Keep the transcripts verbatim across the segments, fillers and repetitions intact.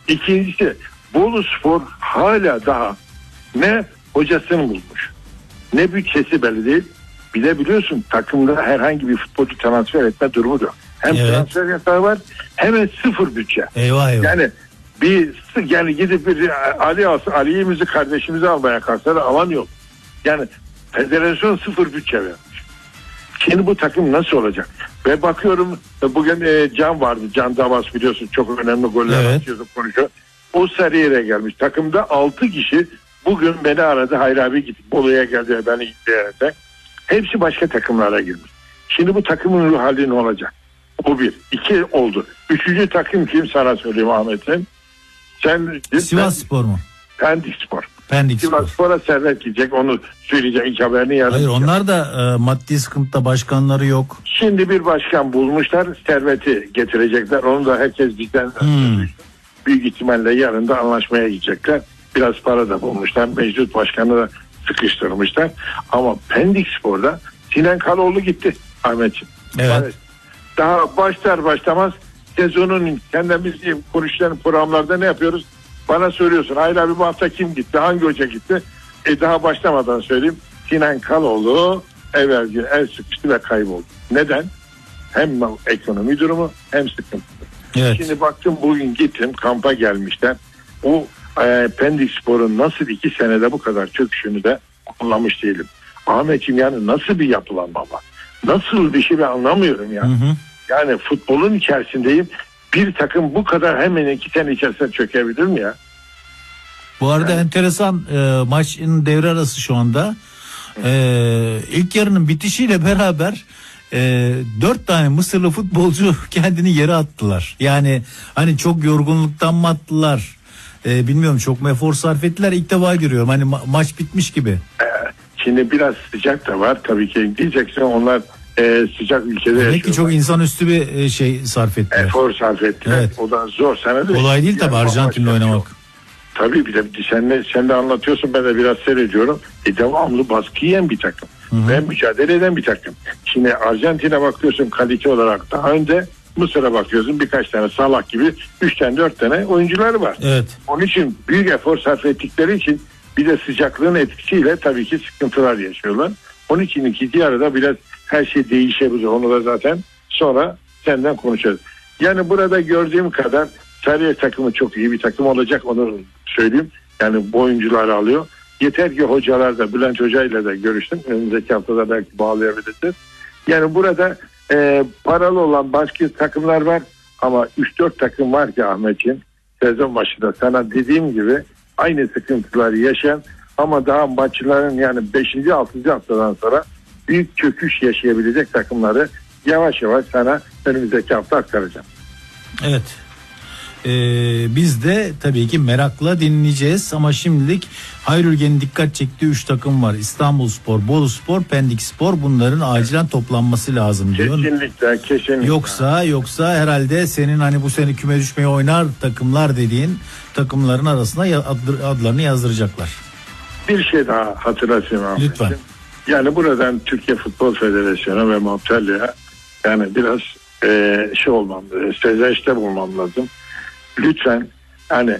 İkincisi, Boluspor hala daha ne hocasını bulmuş, ne bütçesi belli değil. Bir de biliyorsun takımda herhangi bir futbolcu transfer etme durumu yok. Hem evet. transfer yasağı var hem de sıfır bütçe. Eyvah eyvah. Yani bir yani gidip bir Ali alsın, Ali'mizi kardeşimizi almaya kalksa da alamıyor. Yani federasyon sıfır bütçe vermiş. Şimdi bu takım nasıl olacak? Ve bakıyorum bugün e, Can vardı. Can Davas biliyorsun çok önemli goller evet. atıyordu, konuşuyor. O Sarıyer'e gelmiş. Takımda altı kişi bugün beni aradı. Hayır abi gittik Bolu'ya geldi. Beni izleyerek. Hepsi başka takımlara girmiş. Şimdi bu takımın ruh hali ne olacak? O bir. İki oldu. Üçüncü takım kim sana söyleyeyim Ahmet'im? Sen Sivasspor mu? Pendikspor. Pendikspor. Sivasspor'a servet gidecek, onu söyleyeceğim ilk haberini yarın. Hayır onlar da e, maddi sıkıntıda, başkanları yok. Şimdi bir başkan bulmuşlar, serveti getirecekler. Onu da herkes bizden hmm. büyük ihtimalle yarın da anlaşmaya gidecekler. Biraz para da bulmuşlar. Mevcut başkanı da sıkıştırmışlar. Ama Pendikspor'da Sinan Kaloğlu gitti Ahmetciğim. Evet. Daha başlar başlamaz sezonun kendimiz konuşulan programlarda ne yapıyoruz? Bana söylüyorsun. Hayır abi bu hafta kim gitti? Hangi hoca gitti? E daha başlamadan söyleyeyim. Sinan Kaloğlu evvelce el sıkıştı ve kayboldu. Neden? Hem ekonomi durumu hem sıkıntı. Evet. Şimdi baktım bugün gittim kampa gelmişler. O e, Pendikspor'un nasıl iki senede bu kadar çöküşünü de anlamış değilim. Ahmetciğim yani nasıl bir yapılanma var? Nasıl bir şey ben anlamıyorum yani. Hı hı. Yani futbolun içerisindeyim. Bir takım bu kadar hemen iki sene içerisinde çökebilir mi ya? Bu arada yani. enteresan e, maçın devre arası şu anda. E, ilk yarının bitişiyle beraber e, dört tane Mısırlı futbolcu kendini yere attılar. Yani hani çok yorgunluktan mı attılar? E, bilmiyorum, çok mu efor sarf ettiler? İlk defa görüyorum. Hani ma- maç bitmiş gibi. E, şimdi biraz sıcak da var tabii ki. Diyeceksin onlar Ee, sıcak ülkede yaşıyorlar. Demek ki çok insanüstü bir şey sarf ettiler. Efor sarf ettiler. Evet. O da zor. Sana da kolay değil tabii Arjantin'le oynamak. Yok. Tabii bir de sen de, sen de anlatıyorsun, ben de biraz seyrediyorum. E, devamlı baskı yiyen bir takım. Hı-hı. Ve mücadele eden bir takım. Şimdi Arjantin'e bakıyorsun kalite olarak daha önde. Mısır'a bakıyorsun birkaç tane Salah gibi üç tane dört tane oyuncuları var. Evet. Onun için büyük efor sarf ettikleri için bir de sıcaklığın etkisiyle tabii ki sıkıntılar yaşıyorlar. Onun için ikinci yarıda biraz her şey değişebilir. Onu da zaten sonra senden konuşacağız. Yani burada gördüğüm kadar Sarıyer takımı çok iyi bir takım olacak, onu söyleyeyim. Yani bu oyuncuları alıyor. Yeter ki hocalar da, Bülent Hoca ile de görüştüm. Önümüzdeki haftada belki bağlayabiliriz. Yani burada e, paralı olan başka takımlar var ama üç dört takım var ki Ahmetciğim, sezon başında sana dediğim gibi aynı sıkıntıları yaşayan ama daha maçların yani beşinci altıncı haftadan sonra büyük çöküş yaşayabilecek takımları yavaş yavaş sana önümüzdeki hafta aktaracağım. Evet. Ee, biz de tabii ki merakla dinleyeceğiz ama şimdilik Hayrülgen'in dikkat çektiği üç takım var. İstanbulspor, Boluspor, Pendikspor, bunların acilen toplanması lazım diyor. Kesinlikle, kesinlikle. Yoksa yoksa herhalde senin hani bu sene küme düşmeye oynar takımlar dediğin takımların arasına adlarını yazdıracaklar. Bir şey daha hatırlatayım abi. Lütfen. Yani buradan Türkiye Futbol Federasyonu ve Montpellier'e yani biraz e, şey olmam, sezoniste bulmam lazım. Lütfen hani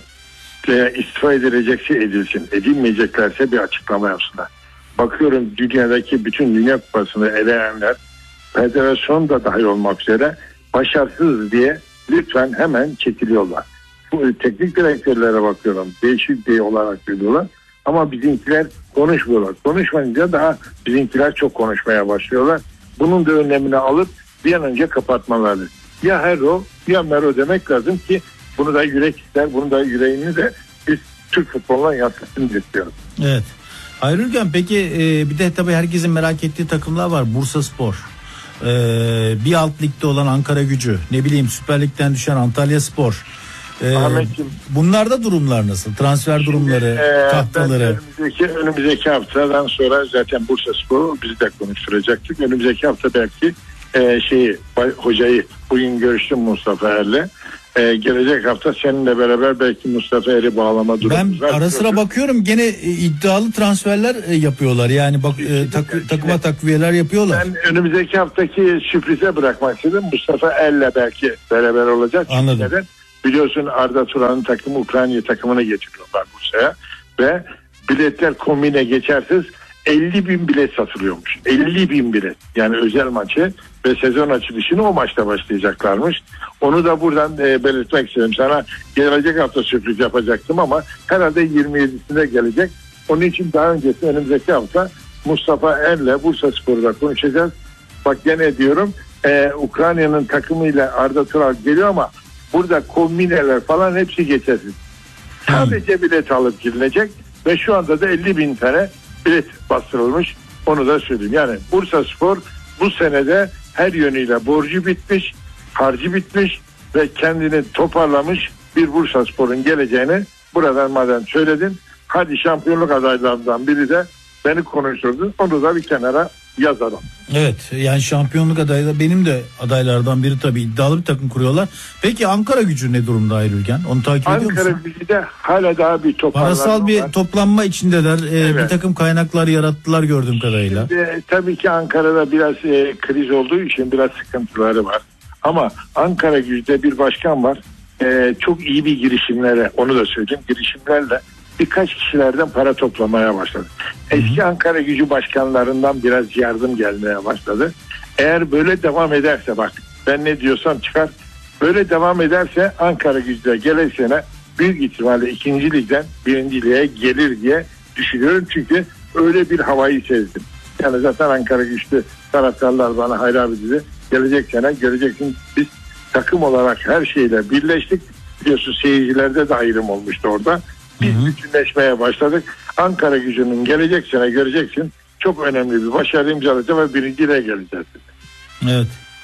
e, istifa edilecekse edilsin. Edilmeyeceklerse bir açıklama yapsınlar. Bakıyorum dünyadaki bütün Dünya Kupası'nı eleyenler, federasyon da dahil olmak üzere başarısız diye lütfen hemen çekiliyorlar. Bu teknik direktörlere bakıyorum. Değişik diye olarak görüyorlar. Ama bizimkiler konuşmuyorlar. Konuşmayınca daha bizimkiler çok konuşmaya başlıyorlar. Bunun da önlemini alıp bir an önce kapatmaları. Ya Hero ya Mero demek lazım ki bunu da yürek ister. Bunu da yüreğini de biz Türk futboluna yansıtsın istiyoruz. Evet. Hayrülgen peki e, bir de tabii herkesin merak ettiği takımlar var. Bursaspor. E, bir alt ligde olan Ankaragücü. Ne bileyim Süper Lig'den düşen Antalyaspor. Ee, bunlarda durumlar nasıl? Transfer durumları, e, tahtaları. Önümüzdeki, önümüzdeki haftadan sonra zaten Bursaspor'u bizi de konuşturacaktık. Önümüzdeki hafta belki e, şeyi hocayı bugün görüştüm Mustafa Er'le. E, gelecek hafta seninle beraber belki Mustafa Er'i bağlama durumumuz var. Ben ara sıra bakıyorum gene e, iddialı transferler e, yapıyorlar. Yani bak e, tak, takıma takviyeler yapıyorlar. Ben önümüzdeki haftaki sürprize bırakmak istedim. Mustafa Er'le belki beraber olacak. Anladım. Neden? Biliyorsun Arda Turan'ın takımı Ukrayna takımına getiriyorlar Bursa'ya ve biletler kombine geçersiz elli bin bilet satılıyormuş. elli bin bilet. Yani özel maçı ve sezon açılışını o maçta başlayacaklarmış. Onu da buradan e, belirtmek istedim. Sana gelecek hafta sürpriz yapacaktım ama herhalde yirmi yedisinde gelecek. Onun için daha öncesi önümüzdeki hafta Mustafa Er'le Bursaspor'da konuşacağız. Bak gene diyorum e, Ukrayna'nın takımıyla Arda Turan geliyor ama burada kombineler falan hepsi geçersiz. Sadece bilet alıp girilecek ve şu anda da elli bin tane bilet bastırılmış. Onu da söyleyeyim. Yani Bursaspor bu senede her yönüyle borcu bitmiş, harcı bitmiş ve kendini toparlamış bir Bursaspor'un geleceğini buradan madem söyledin. Hadi şampiyonluk adaylarından biri de beni konuşturdu. Onu da bir kenara yazalım. Evet, yani şampiyonluk adayları benim de adaylardan biri, tabii iddialı bir takım kuruyorlar. Peki Ankara Gücü ne durumda Ayrülgen? Onu takip ediyor musun? Ankara Gücü de hala daha bir toparlanma Parasal bir var. toplanma içindeler. Ee, Evet. Bir takım kaynaklar yarattılar gördüğüm kadarıyla. Şimdi, tabii ki Ankara'da biraz e, kriz olduğu için biraz sıkıntıları var. Ama Ankara Gücü'de bir başkan var. E, çok iyi bir girişimlere, onu da söyleyeyim, girişimlerle birkaç kişilerden para toplamaya başladı. Eski Ankara Gücü başkanlarından biraz yardım gelmeye başladı. Eğer böyle devam ederse, bak ben ne diyorsam çıkar, böyle devam ederse Ankara Gücü'de gelecek sene büyük ihtimalle ikinci ligden birinci lige gelir diye düşünüyorum. Çünkü öyle bir havayı sezdim. Yani zaten Ankara Güçlü taraftarlar bana hayran dedi. Gelecek sene göreceksin, biz takım olarak her şeyle birleştik. Biliyorsun seyircilerde de ayrım olmuştu orada. Biz bütünleşmeye başladık. Ankara Gücü'nün gelecek sene göreceksin çok önemli bir başarı imzalayacak ve birinciliğe geleceğiz. Evet.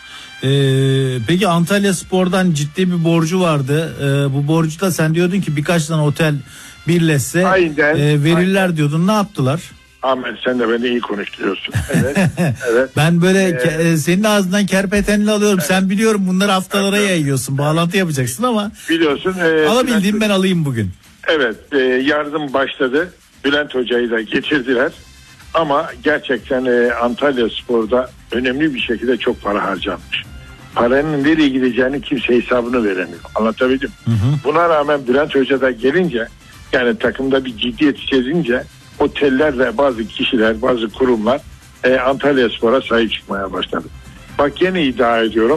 Ee, peki Antalya Spor'dan ciddi bir borcu vardı. Ee, bu borcu da sen diyordun ki birkaç tane otel birleşse Aynen, e, verirler aynen. diyordun. Ne yaptılar? Ahmet sen de beni iyi konuşturuyorsun. Evet. Evet. Ben böyle Ee, ke- senin ağzından kerpetenli alıyorum. Evet. Sen biliyorum bunları haftalara yayıyorsun. Bağlantı yapacaksın ama Biliyorsun. E, alabildiğim ben alayım bugün. Evet, e, yardım başladı. Bülent Hoca'yı da getirdiler. Ama gerçekten e, Antalya Spor'da önemli bir şekilde çok para harcanmış. Paranın nereye gideceğini kimse hesabını veremiyor. Anlatabildim. Hı hı. Buna rağmen Bülent Hoca da gelince, yani takımda bir ciddiyet içerince oteller ve bazı kişiler, bazı kurumlar e, Antalya Spor'a sahip çıkmaya başladı. Bak yine iddia ediyorum,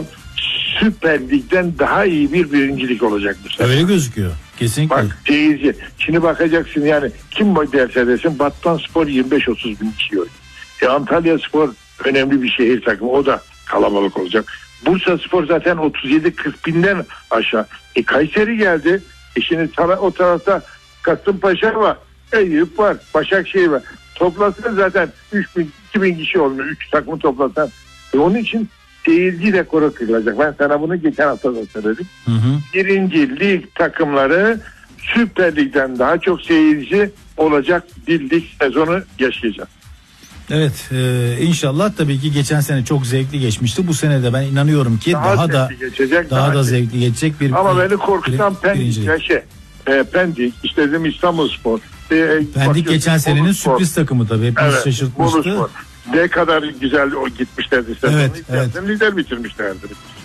Süper Lig'den daha iyi bir birincilik olacak bu sene. Öyle gözüküyor. Kesinlikle. Bak seyirci. Şimdi bakacaksın yani kim derse desin Batman Spor yirmi beş otuz bin kişi oynuyor. E, Antalya Spor önemli bir şehir takımı, o da kalabalık olacak. Bursa Spor zaten otuz yedi kırk binden aşağı. E, Kayseri geldi. E, şimdi tara- o tarafta Kasımpaşa var. Eyüp var. Başakşehir var. Toplasan zaten üç bin iki bin kişi olmuyor. üç takımı toplasan. E, onun için seyirci rekoru kırılacak. Ben sana bunu geçen hafta da söyledim. Hı hı. Birinci lig takımları Süper Lig'den daha çok seyirci olacak bir lig sezonu yaşayacak. Evet, e, inşallah. Tabii ki geçen sene çok zevkli geçmişti. Bu sene de ben inanıyorum ki daha, Daha da zevkli geçecek, daha, daha da zevkli. zevkli geçecek bir. Ama bir- beni korkutan bir- Pendik, birincilik. ya şey, e, Pendik, işte dedim İstanbulspor. E, Pendik geçen senenin Boluspor. sürpriz takımı tabii. Hepimiz Evet, şaşırtmıştı. Boluspor. Ne kadar güzel o gitmişlerdi. Evet, Evet, evet. evet. Lider bitirmişlerdi.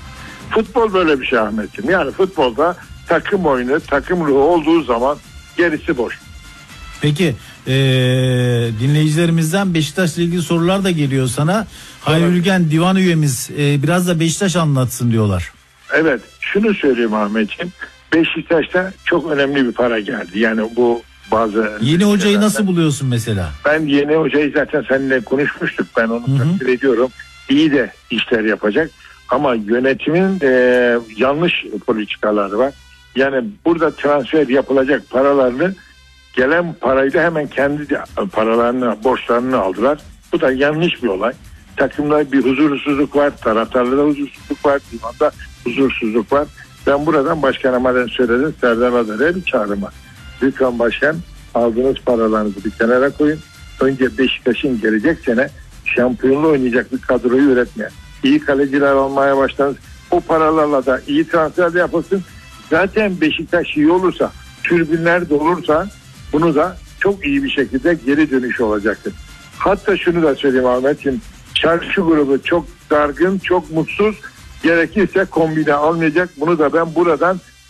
Futbol böyle bir şey Ahmetciğim. Yani futbolda takım oyunu, takım ruhu olduğu zaman gerisi boş. Peki e, dinleyicilerimizden Beşiktaş'la ilgili sorular da geliyor sana. Hayri Ülgen divan üyemiz e, biraz da Beşiktaş anlatsın diyorlar. Evet, şunu söyleyeyim Ahmetciğim. Beşiktaş'ta çok önemli bir para geldi. Yani bu bazı... Yeni hocayı nasıl buluyorsun mesela? Ben yeni hocayı zaten seninle konuşmuştuk. Ben onu Hı hı. takdir ediyorum. İyi de işler yapacak. Ama yönetimin e, yanlış politikaları var. Yani burada transfer yapılacak paralarını, gelen parayı da hemen kendi de paralarını, borçlarını aldılar. Bu da yanlış bir olay. Takımda bir huzursuzluk var, taraftarlarda huzursuzluk var, divanda huzursuzluk var. Ben buradan başkanıma da söyledim, Serdar Adar'a bir çağrım var. Lütfen başkan, aldığınız paralarınızı bir kenara koyun. Önce Beşiktaş'ın gelecek sene şampiyonluğu oynayacak bir kadroyu üretmeye. İyi kaleciler almaya başladınız. O paralarla da iyi transfer de yapılsın. Zaten Beşiktaş iyi olursa, tribünler dolursa bunu da çok iyi bir şekilde geri dönüşü olacaktır. Hatta şunu da söyleyeyim Ahmetciğim. Çarşı grubu çok dargın, çok mutsuz. Gerekirse kombine almayacak. Bunu da ben buradan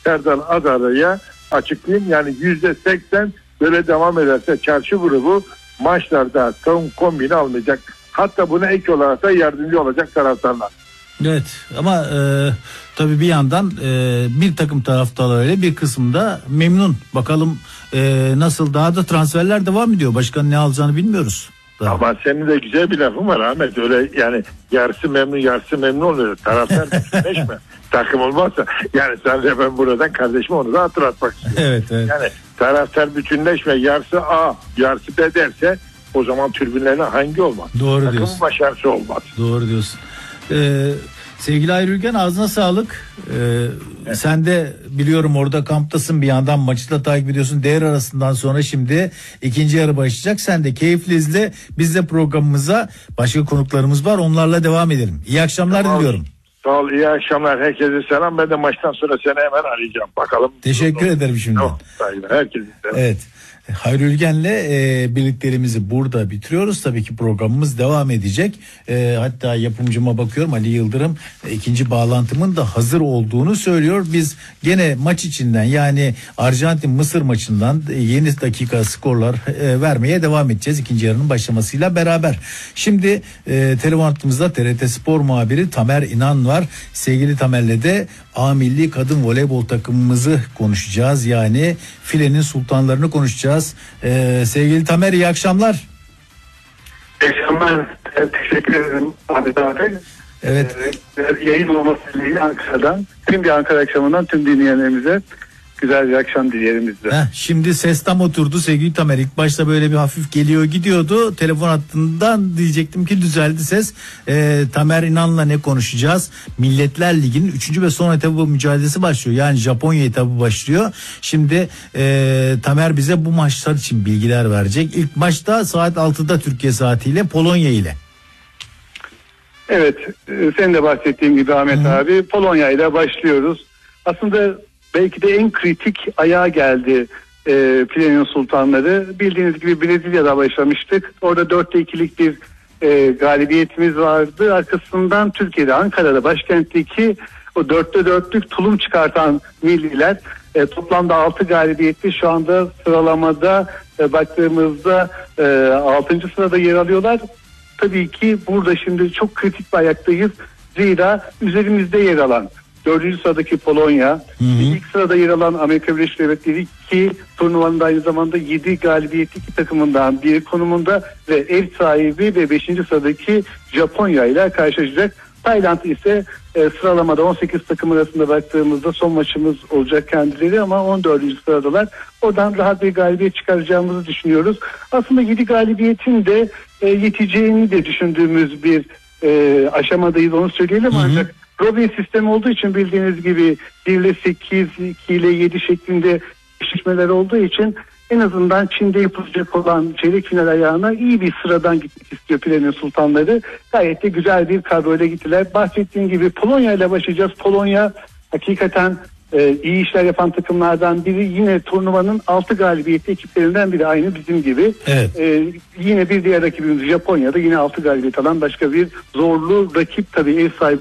Serdar Adara'ya açıklayayım. Yani yüzde seksen böyle devam ederse çarşı grubu maçlarda son kombini almayacak. Hatta buna ek olarak da yardımcı olacak taraftarlar. Evet ama e, tabii bir yandan e, bir takım taraftarlarıyla bir kısımda memnun. Bakalım e, nasıl, daha da transferler devam ediyor. Başkan ne alacağını bilmiyoruz. Daha. Ama senin de güzel bir lafın var Ahmet. Öyle yani yarısı memnun yarısı memnun oluyor. Taraftar bütünleşme. Takım olmazsa. Yani sen de ben buradan kardeşime onu da hatırlatmak istiyorum. Evet, evet. Yani taraftar bütünleşme, yarısı A yarısı B derse o zaman tribünlerine hangi olmaz? Doğru Takımın diyorsun. başarısı olmaz. Doğru diyorsun. Ee, sevgili Ayrılgen, ağzına sağlık. Ee, evet. Sen de biliyorum orada kamptasın, bir yandan maçı da takip ediyorsun. Devre arasından sonra şimdi ikinci yarı başlayacak. Sen de keyifli izle. Biz de programımıza, başka konuklarımız var, onlarla devam edelim. İyi akşamlar tamam. diliyorum. Sağ ol, iyi akşamlar, herkese selam. Ben de maçtan sonra seni hemen arayacağım. Bakalım. Teşekkür ederim şimdi. Tamam, herkese selam. Evet. Hayri Ülgen'le e, birliklerimizi burada bitiriyoruz. Tabii ki programımız devam edecek. E, hatta yapımcıma bakıyorum, Ali Yıldırım e, ikinci bağlantımın da hazır olduğunu söylüyor. Biz gene maç içinden, yani Arjantin-Mısır maçından e, yeni dakika skorlar e, vermeye devam edeceğiz ikinci yarının başlamasıyla beraber. Şimdi e, telefon hattımızda T R T Spor muhabiri Tamer İnan var. Sevgili Tamer'le de A Milli Kadın Voleybol takımımızı konuşacağız. Yani filenin sultanlarını konuşacağız. Ee, sevgili Tamer, iyi akşamlar. İyi akşamlar. Teşekkür ederim Ahmet abi. Evet. Ee, yayın olmasıyla Ankara'dan, tüm bir Ankara akşamından tüm dinleyenlerimize güzel bir akşam dileyelim biz de. Heh, şimdi ses tam oturdu sevgili Tamer. İlk başta böyle bir hafif geliyor gidiyordu. Telefon hattından diyecektim ki düzeldi ses. Ee, Tamer İnan'la ne konuşacağız? Milletler Ligi'nin üçüncü ve son etabı mücadelesi başlıyor. Yani Japonya etabı başlıyor. Şimdi e, Tamer bize bu maçlar için bilgiler verecek. İlk maçta saat altıda Türkiye saatiyle Polonya ile. Evet, senin de bahsettiğin gibi Ahmet Hı. abi, Polonya ile başlıyoruz. Aslında belki de en kritik ayağa geldi e, Filenin Sultanları. Bildiğiniz gibi Brezilya'da başlamıştık. Orada dörtte ikilik bir e, galibiyetimiz vardı. Arkasından Türkiye'de, Ankara'da, başkentteki o dörtte dörtlük tulum çıkartan milliler e, toplamda altı galibiyetli. Şu anda sıralamada e, baktığımızda e, altıncı sırada yer alıyorlar. Tabii ki burada şimdi çok kritik bir ayaktayız. Zira üzerimizde yer alan dördüncü sıradaki Polonya, hı hı. ilk sırada yer alan Amerika Birleşik Devletleri ki turnuvanın aynı zamanda yedi galibiyetli iki takımından bir konumunda ve ev sahibi ve beşinci sıradaki Japonya ile karşılaşacak. Tayland ise e, sıralamada on sekiz takım arasında baktığımızda son maçımız olacak kendileri ama on dördüncü sıradalar. Oradan rahat bir galibiyet çıkaracağımızı düşünüyoruz. Aslında yedi galibiyetin de e, yeteceğini de düşündüğümüz bir e, aşamadayız, onu söyleyelim. Hı hı. Ancak Robin sistemi olduğu için bildiğiniz gibi bir ile sekiz, iki ile yedi şeklinde eşleşmeler olduğu için en azından Çin'de yapılacak olan çeyrek final ayağına iyi bir sıradan gitmek istiyor Filenin Sultanları. Gayet de güzel bir kadroyla gittiler. Bahsettiğim gibi Polonya ile başlayacağız. Polonya hakikaten e, iyi işler yapan takımlardan biri. Yine turnuvanın altı galibiyetli ekiplerinden biri, aynı bizim gibi. Evet. E, yine bir diğer rakibimiz Japonya'da yine altı galibiyet alan başka bir zorlu rakip, tabii ev sahibi.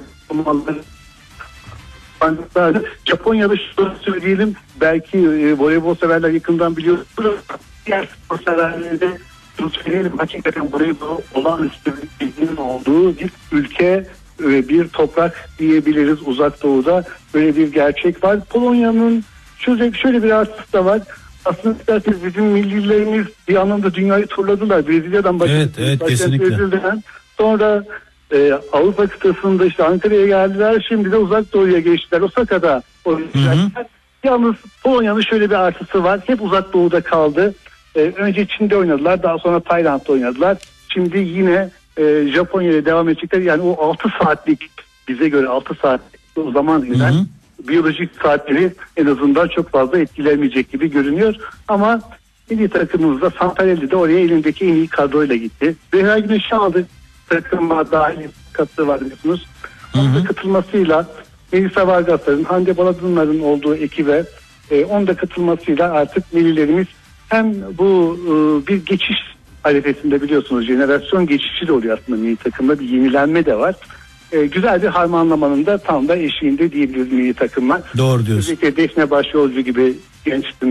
Japonya'da şunu söyleyelim, belki e, voleybol severler yakından biliyordur. Diğer spor severlerde şunu söyleyelim, hakikaten voleybol olağanüstü bir bilginin olduğu bir ülke, e, bir toprak diyebiliriz Uzak Doğu'da. Böyle bir gerçek var. Polonya'nın şöyle, şöyle bir artısı da var. Aslında isterseniz bizim millilerimiz bir anlamda dünyayı turladılar. Brezilya'dan başladılar. Evet, evet, kesinlikle. Brezilya'dan sonra Ee, Avrupa kıtasında işte Ankara'ya geldiler, şimdi de Uzak Doğu'ya geçtiler. Osaka'da oynayacaklar. Yalnız Polonya'nın şöyle bir artısı var, hep Uzak Doğu'da kaldı. Ee, önce Çin'de oynadılar, daha sonra Tayland'da oynadılar. Şimdi yine e, Japonya'ya devam edecekler. Yani o altı saatlik, bize göre altı saatlik o zaman giden biyolojik saatleri en azından çok fazla etkilemeyecek gibi görünüyor. Ama milli takımımızda Santarelli de oraya elindeki en iyi kadroyla gitti. Zehra Güneş'i aldı. Takıma dahil katkısı var biliyorsunuz. Onun katılmasıyla Melisa Vargas'ların, Hande Baladınlar'ın olduğu ekibe e, onun da katılmasıyla artık millilerimiz hem bu e, bir geçiş arifesinde, biliyorsunuz jenerasyon geçişi de oluyor aslında milli takımda, bir yenilenme de var. e, güzel bir harmanlamanın da tam da eşiğinde diyebiliriz milli takımlar. Doğru diyorsun. Özellikle Defne Başyolcu gibi genç